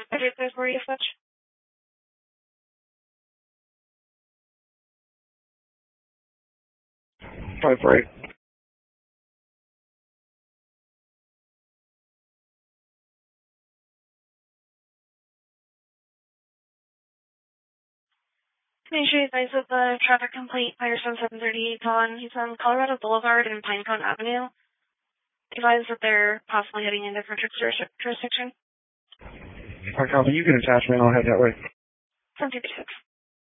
There's where you switch. Five right. Make sure you advise of the traffic complaint Firestone 738 on. He's on Colorado Boulevard and Pinecone Avenue. Advise that they're possibly heading in a different jurisdiction. Copy. You can attach me and I'll head that way. 736.